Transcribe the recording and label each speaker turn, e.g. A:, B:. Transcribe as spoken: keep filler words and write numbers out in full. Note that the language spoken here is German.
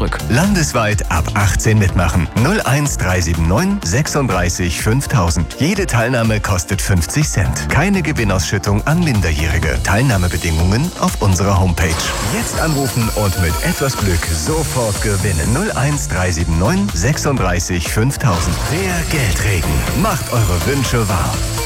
A: zurück.
B: Landesweit ab achtzehn mitmachen. null eins drei sieben neun sechsunddreißig fünftausend. Jede Teilnahme kostet fünfzig Cent. Keine Gewinnausschüttung an Minderjährige. Teilnahmebedingungen auf unserer Homepage. Jetzt anrufen und mit etwas Glück sofort gewinnen. null eins drei sieben neun sechsunddreißig fünftausend. Der Geldregen macht eure Wünsche wahr.